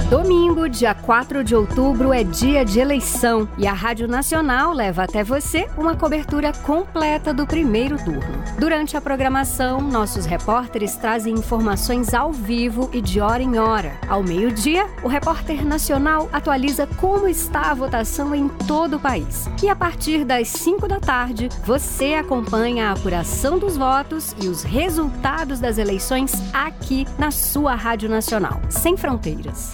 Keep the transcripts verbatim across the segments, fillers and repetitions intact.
Domingo, dia quatro de outubro, é dia de eleição e a Rádio Nacional leva até você uma cobertura completa do primeiro turno. Durante a programação, nossos repórteres trazem informações ao vivo e de hora em hora. Ao meio-dia, o repórter nacional atualiza como está a votação em todo o país. E a partir das cinco da tarde, você acompanha a apuração dos votos e os resultados das eleições aqui na sua Rádio Nacional, sem fronteiras.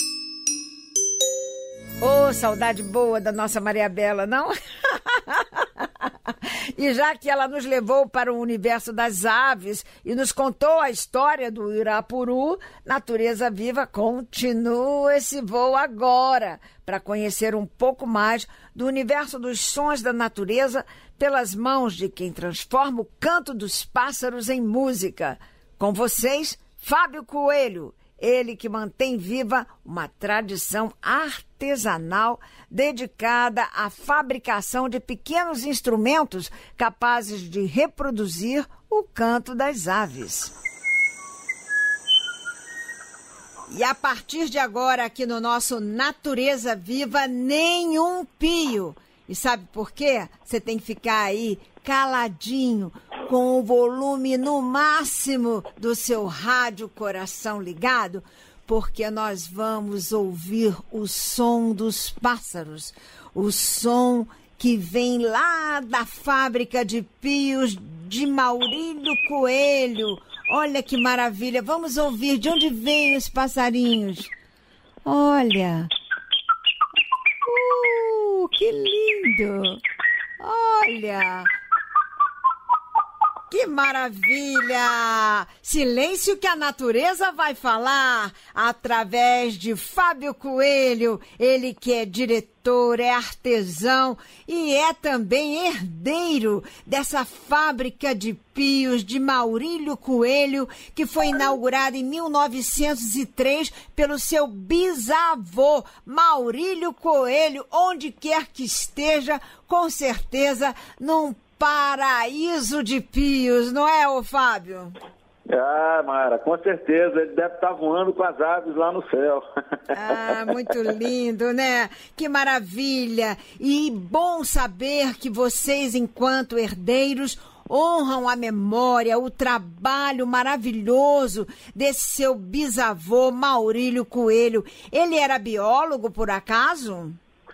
Ô, oh, saudade boa da nossa Maria Bela, não? E já que ela nos levou para o universo das aves e nos contou a história do Irapuru, Natureza Viva continua esse voo agora para conhecer um pouco mais do universo dos sons da natureza pelas mãos de quem transforma o canto dos pássaros em música. Com vocês, Fábio Coelho. Ele que mantém viva uma tradição artesanal dedicada à fabricação de pequenos instrumentos capazes de reproduzir o canto das aves. E a partir de agora, aqui no nosso Natureza Viva, nenhum pio. E sabe por quê? Você tem que ficar aí caladinho, com o volume no máximo do seu rádio coração ligado, porque nós vamos ouvir o som dos pássaros, o som que vem lá da fábrica de pios de Maurílio Coelho. Olha que maravilha, vamos ouvir de onde vêm os passarinhos. Olha, uh, que lindo, olha... Que maravilha! Silêncio que a natureza vai falar através de Fábio Coelho, ele que é diretor, é artesão e é também herdeiro dessa fábrica de pios de Maurílio Coelho, que foi inaugurada em mil novecentos e três pelo seu bisavô, Maurílio Coelho, onde quer que esteja, com certeza, num paraíso de pios, não é, ô Fábio? Ah, Mara, com certeza, ele deve estar voando com as aves lá no céu. Ah, muito lindo, né? Que maravilha! E bom saber que vocês, enquanto herdeiros, honram a memória, o trabalho maravilhoso desse seu bisavô, Maurílio Coelho. Ele era biólogo, por acaso?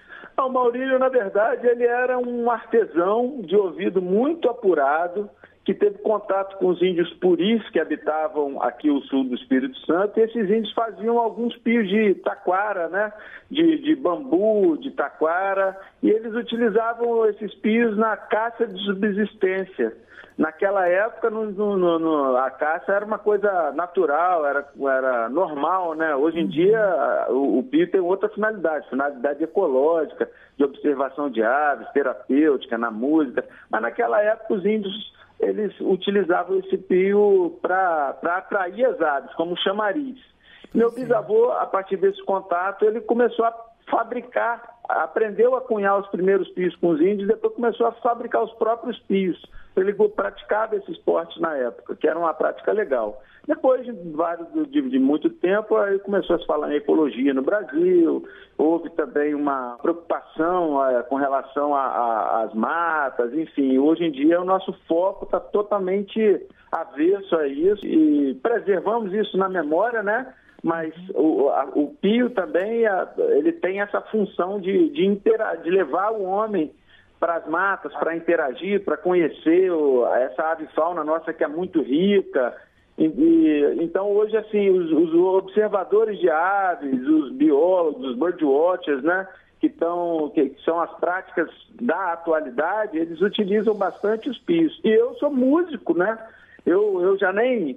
O Maurílio, na verdade, ele era um artesão de ouvido muito apurado, que teve contato com os índios puris que habitavam aqui o sul do Espírito Santo, e esses índios faziam alguns pios de taquara, né? de, de bambu, de taquara, e eles utilizavam esses pios na caça de subsistência. Naquela época, no, no, no, a caça era uma coisa natural, era, era normal, né? Hoje em dia, o, o pio tem outra finalidade, finalidade ecológica, de observação de aves, terapêutica, na música. Mas naquela época, os índios, eles utilizavam esse pio para atrair as aves, como chamariz. Meu bisavô, a partir desse contato, ele começou a fabricar, aprendeu a cunhar os primeiros pios com os índios, depois começou a fabricar os próprios pios. Ele praticava esse esporte na época, que era uma prática legal. Depois de, vários, de, de muito tempo, aí começou a se falar em ecologia no Brasil, houve também uma preocupação é, com relação às matas, enfim. Hoje em dia o nosso foco está totalmente avesso a isso e preservamos isso na memória, né? Mas o, a, o pio também, a, ele tem essa função de, de, intera- de levar o homem para as matas, para interagir, para conhecer o, essa avifauna nossa que é muito rica. E, e, então, hoje, assim, os, os observadores de aves, os biólogos, os birdwatchers, né, que, tão, que, que são as práticas da atualidade, eles utilizam bastante os pios. E eu sou músico, né? Eu, eu já nem...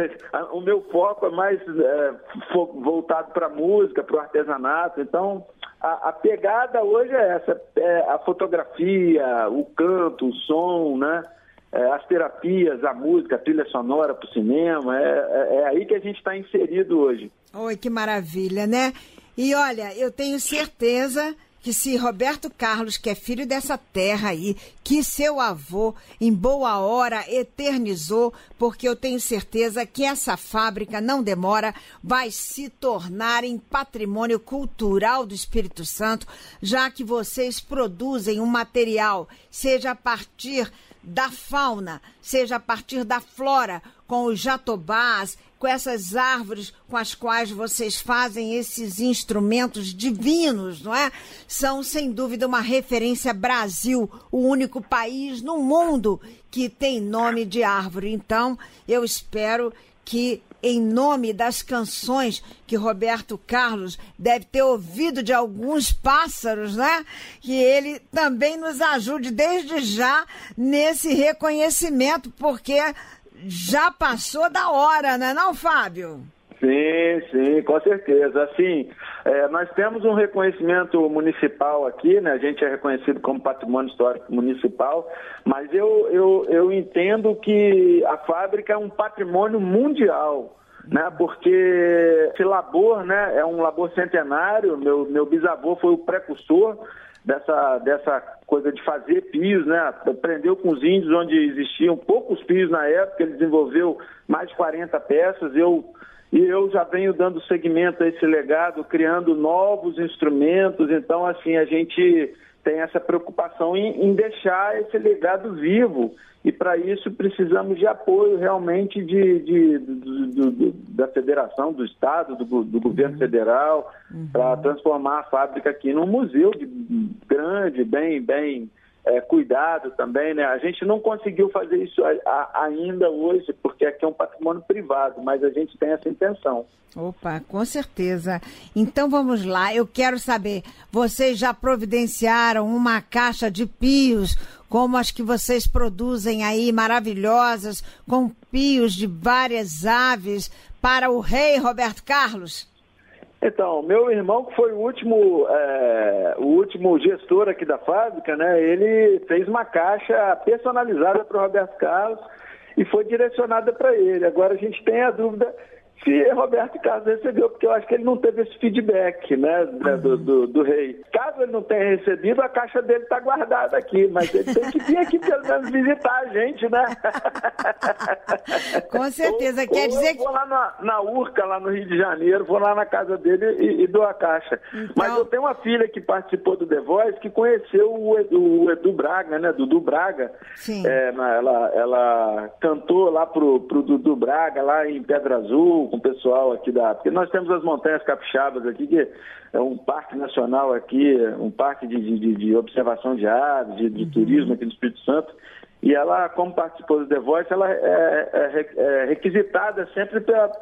O meu foco é mais é, voltado para a música, para o artesanato. Então, a, a pegada hoje é essa, é a fotografia, o canto, o som, né? É, as terapias, a música, a trilha sonora para o cinema. É, é, é aí que a gente está inserido hoje. Oi, que maravilha, né? E olha, eu tenho certeza que se Roberto Carlos, que é filho dessa terra aí, que seu avô, em boa hora, eternizou, porque eu tenho certeza que essa fábrica, não demora, vai se tornar em patrimônio cultural do Espírito Santo, já que vocês produzem um material, seja a partir da fauna, seja a partir da flora, com os jatobás, com essas árvores com as quais vocês fazem esses instrumentos divinos, não é? São, sem dúvida, uma referência Brasil, o único país no mundo que tem nome de árvore. Então, eu espero que, em nome das canções que Roberto Carlos deve ter ouvido de alguns pássaros, né? Que ele também nos ajude desde já nesse reconhecimento, porque já passou da hora, não é não, Fábio? Sim, sim, com certeza. Assim, é, nós temos um reconhecimento municipal aqui, né? A gente é reconhecido como patrimônio histórico municipal, mas eu, eu, eu entendo que a fábrica é um patrimônio mundial, né? Porque esse labor, né, é um labor centenário. Meu, meu bisavô foi o precursor dessa, dessa coisa de fazer pios, né? Aprendeu com os índios, onde existiam poucos pios na época, ele desenvolveu mais de quarenta peças. Eu, e eu já venho dando seguimento a esse legado, criando novos instrumentos. Então, assim, a gente tem essa preocupação em, em deixar esse legado vivo. E, para isso, precisamos de apoio realmente de, de, de, de, de, da federação, do Estado, do, do governo federal, uhum. para transformar a fábrica aqui num museu de, grande, bem, bem é, cuidado também, né? A gente não conseguiu fazer isso a, a, ainda hoje, porque aqui é um patrimônio privado, mas a gente tem essa intenção. Opa, com certeza. Então vamos lá, eu quero saber, vocês já providenciaram uma caixa de pios, como as que vocês produzem aí, maravilhosas, com pios de várias aves, para o rei Roberto Carlos? Então, meu irmão, que foi o último, é, o último gestor aqui da fábrica, né? Ele fez uma caixa personalizada para o Roberto Carlos e foi direcionada para ele. Agora a gente tem a dúvida se Roberto Carlos recebeu, porque eu acho que ele não teve esse feedback, né, do, do, do rei. Caso ele não tenha recebido, a caixa dele está guardada aqui, mas ele tem que vir aqui pelo menos visitar a gente, né? Com certeza, ou, quer ou dizer eu vou lá na, na Urca, lá no Rio de Janeiro, vou lá na casa dele e, e dou a caixa. Então... Mas eu tenho uma filha que participou do The Voice, que conheceu o Edu, o Edu Braga, né, Dudu Braga. Sim. É, ela, ela cantou lá pro, pro Dudu Braga, lá em Pedra Azul, com o pessoal aqui da... Porque nós temos as Montanhas Capixabas aqui, que é um parque nacional aqui, um parque de, de, de observação de aves, de, de uhum. turismo aqui no Espírito Santo. E ela, como participou do The Voice, ela é, é, é requisitada sempre pra,